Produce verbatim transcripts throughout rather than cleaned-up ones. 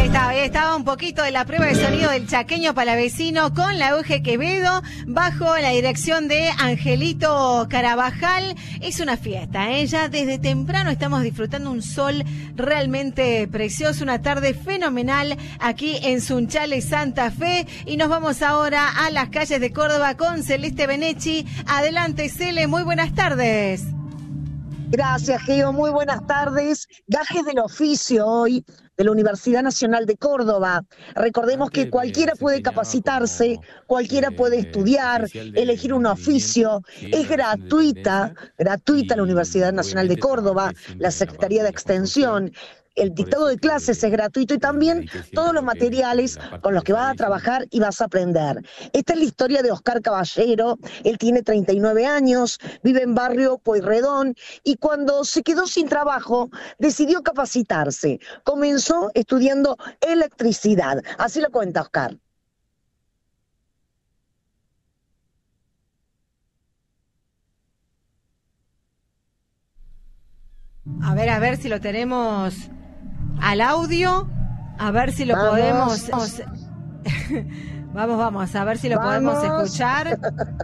Ahí estaba, ahí estaba un poquito de la prueba de sonido del Chaqueño Palavecino con la Euge Quevedo bajo la dirección de Angelito Carabajal. Es una fiesta, ¿eh? Ya desde temprano estamos disfrutando un sol realmente precioso, una tarde fenomenal aquí en Sunchales, Santa Fe. Y nos vamos ahora a las calles de Córdoba con Celeste Benecci. Adelante, Cele, muy buenas tardes. Gracias, Geo, muy buenas tardes. Gajes del oficio hoy de la Universidad Nacional de Córdoba. Recordemos que cualquiera puede capacitarse, cualquiera puede estudiar, elegir un oficio. Es gratuita, gratuita la Universidad Nacional de Córdoba, la Secretaría de Extensión. El dictado de clases es gratuito y también todos los materiales con los que vas a trabajar y vas a aprender. Esta es la historia de Oscar Caballero. Él tiene treinta y nueve años, vive en barrio Pueyrredón y cuando se quedó sin trabajo decidió capacitarse. Comenzó estudiando electricidad. Así lo cuenta Oscar. A ver, a ver si lo tenemos al audio, a ver si lo vamos. podemos... vamos, vamos, a ver si lo vamos. podemos escuchar.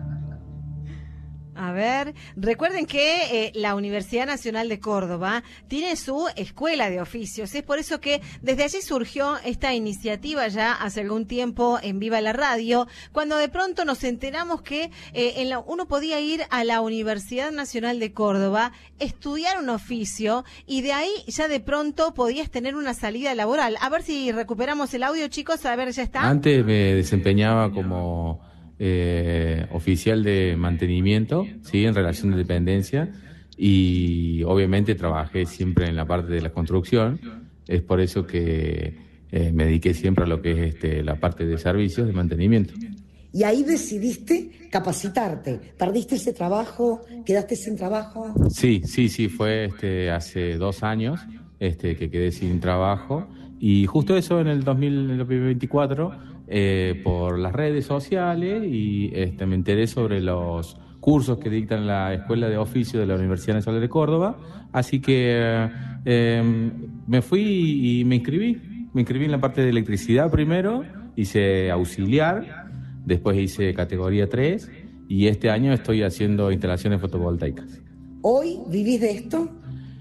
A ver, recuerden que eh, la Universidad Nacional de Córdoba tiene su escuela de oficios. Es por eso que desde allí surgió esta iniciativa ya hace algún tiempo en Viva la Radio, cuando de pronto nos enteramos que eh, en la, uno podía ir a la Universidad Nacional de Córdoba, estudiar un oficio y de ahí ya de pronto podías tener una salida laboral. A ver si recuperamos el audio, chicos, a ver, ya está. Antes me desempeñaba como... Eh, oficial de mantenimiento, sí, en relación de dependencia, y obviamente trabajé siempre en la parte de la construcción. Es por eso que eh, me dediqué siempre a lo que es este, la parte de servicios de mantenimiento. Y ahí decidiste capacitarte. ¿Perdiste ese trabajo? ¿Quedaste sin trabajo? Sí, sí, sí, fue este, hace dos años este, que quedé sin trabajo. Y justo eso en el dos mil veinticuatro, eh, por las redes sociales, y este, me enteré sobre los cursos que dictan la Escuela de Oficio de la Universidad Nacional de Córdoba. Así que eh, me fui y me inscribí. Me inscribí en la parte de electricidad primero, hice auxiliar, después hice categoría tres, y este año estoy haciendo instalaciones fotovoltaicas. ¿Hoy vivís de esto?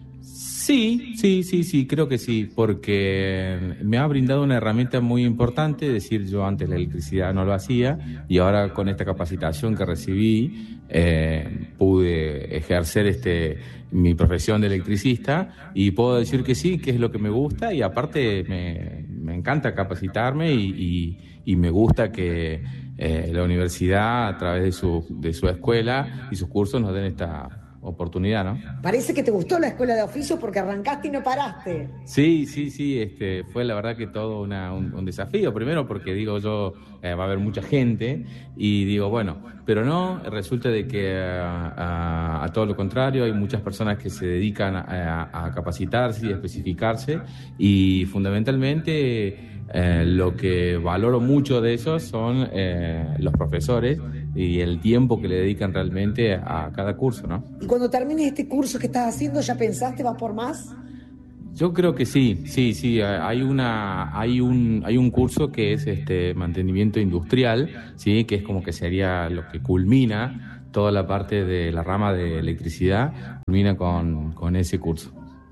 Sí, sí, sí, sí, creo que sí, porque me ha brindado una herramienta muy importante. Es decir, yo antes la electricidad no lo hacía y ahora con esta capacitación que recibí eh, pude ejercer este mi profesión de electricista y puedo decir que sí, que es lo que me gusta, y aparte me, me encanta capacitarme y, y, y me gusta que eh, la universidad a través de su, de su escuela y sus cursos nos den esta oportunidad, ¿no? Parece que te gustó la escuela de oficio porque arrancaste y no paraste. Sí, sí, sí, este, fue la verdad que todo una, un, un desafío. Primero porque digo yo, eh, va a haber mucha gente y digo, bueno, pero no, resulta de que a, a, a todo lo contrario, hay muchas personas que se dedican a, a capacitarse y a especificarse, y fundamentalmente eh, lo que valoro mucho de eso son eh, los profesores y el tiempo que le dedican realmente a cada curso, ¿no? Y cuando termines este curso que estás haciendo, ¿ya pensaste, vas por más? Yo creo que sí, sí, sí. Hay una, hay un, hay un curso que es este mantenimiento industrial, sí, que es como que sería lo que culmina toda la parte de la rama de electricidad, culmina con, con ese curso.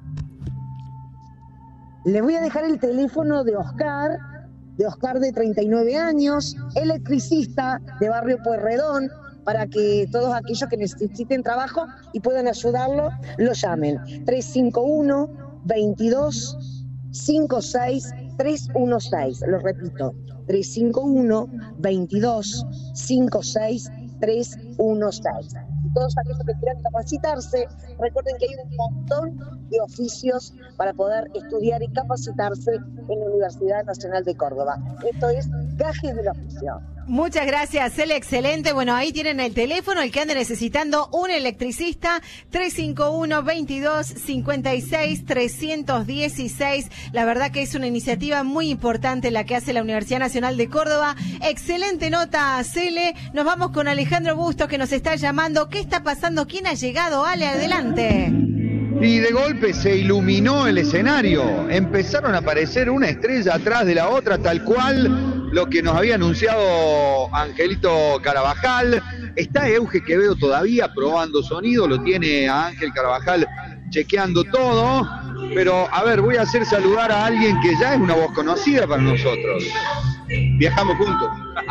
Les voy a dejar el teléfono de Oscar, de Oscar de treinta y nueve años, electricista de barrio Pueyrredón, para que todos aquellos que necesiten trabajo y puedan ayudarlo, lo llamen. tres cinco uno, veintidós, cincuenta y seis, trescientos dieciséis. Lo repito, tres cinco uno, veintidós, cincuenta y seis, trescientos dieciséis. Y todos aquellos que quieran capacitarse, recuerden que hay un montón de oficios para poder estudiar y capacitarse en la Universidad Nacional de Córdoba. Esto es Gajes del Oficio. Muchas gracias, Cele, excelente. Bueno, ahí tienen el teléfono, el que ande necesitando un electricista, tres cinco uno, veintidós, cincuenta y seis, trescientos dieciséis. La verdad que es una iniciativa muy importante la que hace la Universidad Nacional de Córdoba. Excelente nota, Cele. Nos vamos con Alejandro Bustos, que nos está llamando. ¿Qué está pasando? ¿Quién ha llegado? Ale, adelante. Y de golpe se iluminó el escenario, empezaron a aparecer una estrella atrás de la otra, tal cual lo que nos había anunciado Angelito Carabajal. Está Euge Quevedo todavía probando sonido, lo tiene a Ángel Carabajal chequeando todo, pero a ver, voy a hacer saludar a alguien que ya es una voz conocida para nosotros. Viajamos juntos.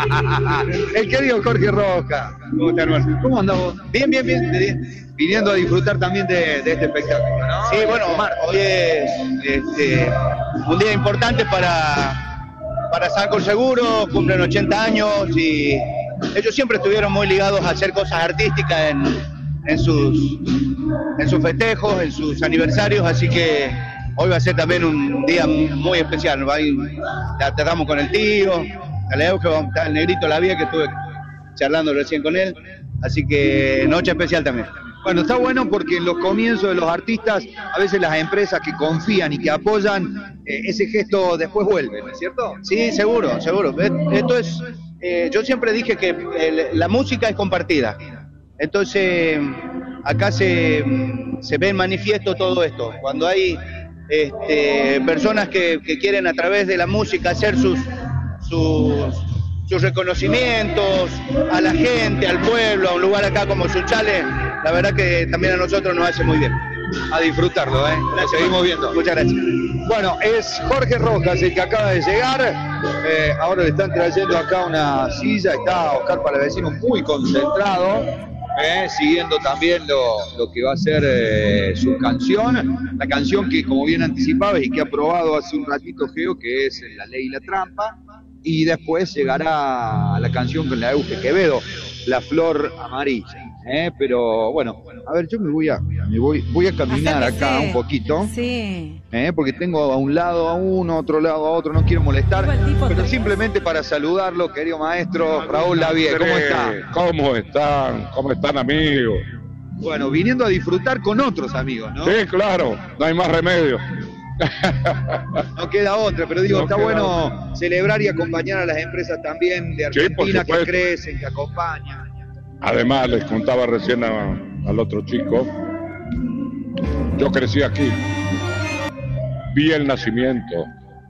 El querido Jorge Roca. ¿Cómo estás, Marcelo? ¿Cómo andás vos? Bien, bien, bien, bien. Viniendo a disfrutar también de, de este espectáculo, ¿no? Sí, bueno, Omar, hoy es este, un día importante para, para Sancor Seguro, cumplen ochenta años y ellos siempre estuvieron muy ligados a hacer cosas artísticas en, en, sus, en sus festejos, en sus aniversarios, así que hoy va a ser también un día muy especial. Ahí ya tratamos con el tío, el Euge, está el negrito La Vía, que estuve charlando recién con él, así que noche especial también. Bueno, está bueno porque en los comienzos de los artistas, a veces las empresas que confían y que apoyan, eh, ese gesto después vuelve, ¿no es cierto? Sí, seguro, seguro. Esto es, eh, yo siempre dije que el, la música es compartida. Entonces, acá se, se ve en manifiesto todo esto. Cuando hay este, personas que, que quieren a través de la música hacer sus, sus, sus reconocimientos a la gente, al pueblo, a un lugar acá como Sunchales, la verdad que también a nosotros nos hace muy bien. A disfrutarlo, ¿eh? Lo seguimos viendo. Muchas gracias. Bueno, es Jorge Rojas el que acaba de llegar. Eh, ahora le están trayendo acá una silla. Está Oscar Palavecino muy concentrado, eh, siguiendo también lo, lo que va a ser eh, su canción. La canción que, como bien anticipaba y que ha probado hace un ratito Geo, que es La Ley y la Trampa. Y después llegará la canción con la Euge Quevedo, La Flor Amarilla. Eh, pero bueno, a ver, yo me voy a me voy, voy a caminar Acérquese. acá un poquito, Sí. eh, porque tengo a un lado a uno, otro lado a otro, no quiero molestar, pero simplemente para saludarlo, querido maestro Raúl Lavie, ¿cómo está? ¿Cómo están? ¿Cómo están, amigos? Bueno, viniendo a disfrutar con otros amigos, ¿no? Sí, claro, no hay más remedio. No queda otra, pero digo, No está queda bueno otra. celebrar y acompañar a las empresas también de Sí, por Argentina que supuesto. crecen, que acompañan. Además, les contaba recién a- al otro chico, yo crecí aquí, vi el nacimiento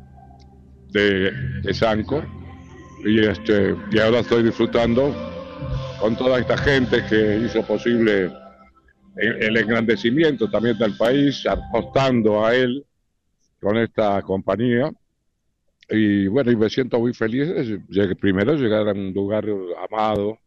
de, de Sancor y, este, y ahora estoy disfrutando con toda esta gente que hizo posible el, el engrandecimiento también del país, apostando a él con esta compañía. Y bueno, y me siento muy feliz de lleg- primero llegar a un lugar amado,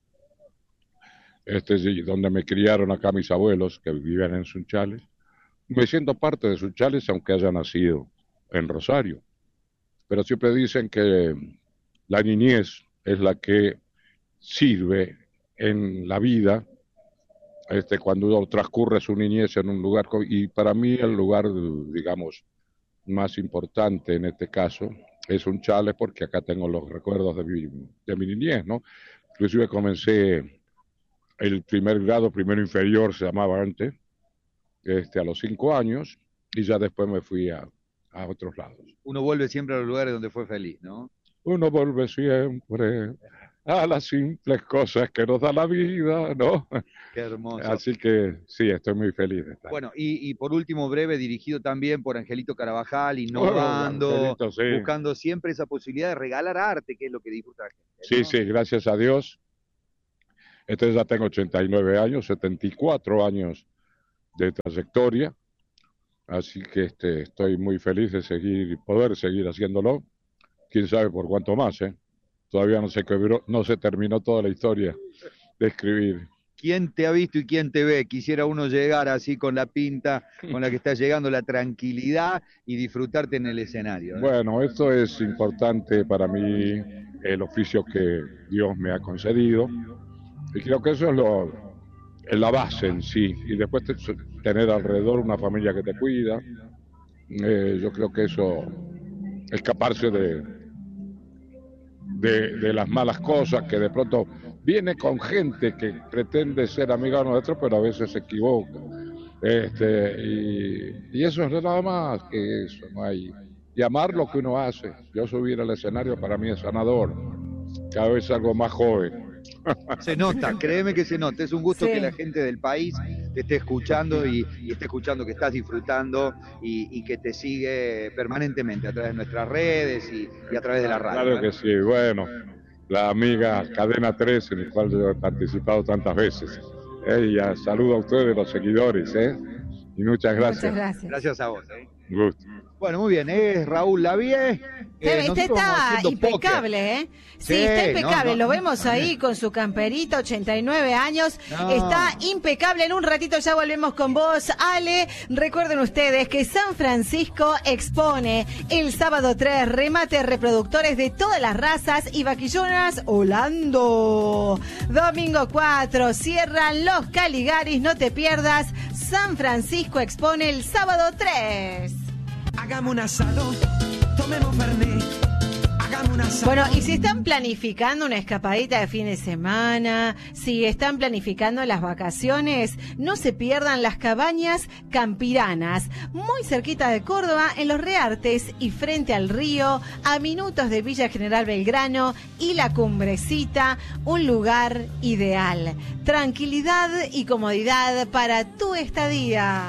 este, sí, donde me criaron acá mis abuelos que vivían en Sunchales. Me siento parte de Sunchales aunque haya nacido en Rosario, pero siempre dicen que la niñez es la que sirve en la vida, este, cuando uno transcurre su niñez en un lugar, co- y para mí el lugar, digamos, más importante en este caso es Sunchales, porque acá tengo los recuerdos de mi, de mi niñez, ¿no? Inclusive comencé el primer grado, primero inferior se llamaba antes, este, a los cinco años, y ya después me fui a, a otros lados. Uno vuelve siempre a los lugares donde fue feliz, ¿no? Uno vuelve siempre a las simples cosas que nos da la vida, ¿no? Qué hermoso. Así que sí, estoy muy feliz de estar. Bueno, y, y por último, breve, dirigido también por Angelito Carabajal, innovando, Oh, Angelito, sí. buscando siempre esa posibilidad de regalar arte, que es lo que disfruta la gente, Sí, ¿no? sí, gracias a Dios. Entonces ya tengo ochenta y nueve años, setenta y cuatro años de trayectoria, así que este, estoy muy feliz de seguir, poder seguir haciéndolo. Quién sabe por cuánto más, ¿eh? Todavía no se quebró, no se terminó toda la historia de escribir. ¿Quién te ha visto y quién te ve? Quisiera uno llegar así con la pinta con la que está llegando, la tranquilidad y disfrutarte en el escenario, ¿eh? Bueno, esto es importante para mí, el oficio que Dios me ha concedido, y creo que eso es lo, es la base en sí, y después te- tener alrededor una familia que te cuida. Eh, yo creo que eso, escaparse de, de, de las malas cosas, que de pronto viene con gente que pretende ser amiga nuestra, pero a veces se equivoca. Este, y, y eso es nada más que eso, no hay. Y amar lo que uno hace. Yo subir al escenario para mí es sanador. Cada vez algo más joven. Se nota, créeme que se nota. Es un gusto Sí. que la gente del país te esté escuchando y, y esté escuchando que estás disfrutando y, y que te sigue permanentemente a través de nuestras redes y, y a través de la radio. Claro que sí, bueno, la amiga Cadena tres, en la cual yo he participado tantas veces. Eh, y a, saludo a ustedes, los seguidores, ¿eh? Y muchas gracias. Muchas gracias. Gracias a vos. ¿eh? Gusto. Bueno, muy bien, es Raúl Lavie. Eh, este está impecable, ¿eh? Sí, Sí, está impecable. no, no, Lo vemos no, ahí no. con su camperita, ochenta y nueve años. No. Está impecable. En un ratito ya volvemos con vos, Ale. Recuerden ustedes que San Francisco expone el sábado tres remates reproductores de todas las razas y vaquillonas Holando. Domingo cuatro cierran los Caligaris. No te pierdas. San Francisco expone el sábado tres. Hagamos un asado, tomemos fernet, hagamos un asado. Bueno, y si están planificando una escapadita de fin de semana, si están planificando las vacaciones, no se pierdan las cabañas campiranas, muy cerquita de Córdoba, en Los Reartes y frente al río, a minutos de Villa General Belgrano y La Cumbrecita, un lugar ideal. Tranquilidad y comodidad para tu estadía.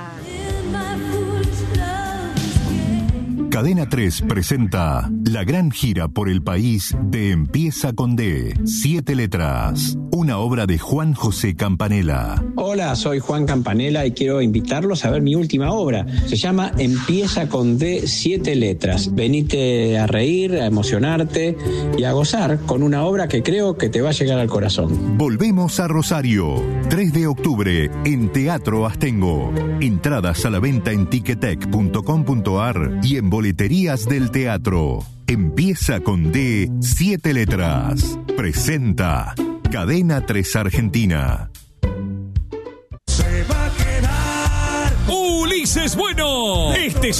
Cadena tres presenta la gran gira por el país de Empieza con D, siete letras, una obra de Juan José Campanella. Hola, soy Juan Campanella y quiero invitarlos a ver mi última obra. Se llama Empieza con D, siete letras. Venite a reír, a emocionarte y a gozar con una obra que creo que te va a llegar al corazón. Volvemos a Rosario, tres de octubre, en Teatro Astengo. Entradas a la venta en ticketek punto com punto ar y en boleterías del teatro. Empieza con D, siete letras. Presenta Cadena tres Argentina. Se va a quedar Ulises Bueno. Este